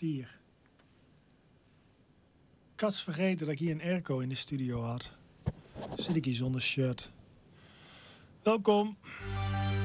4. Ik had vergeten dat ik hier een airco in de studio had. Zit ik hier zonder shirt. Welkom.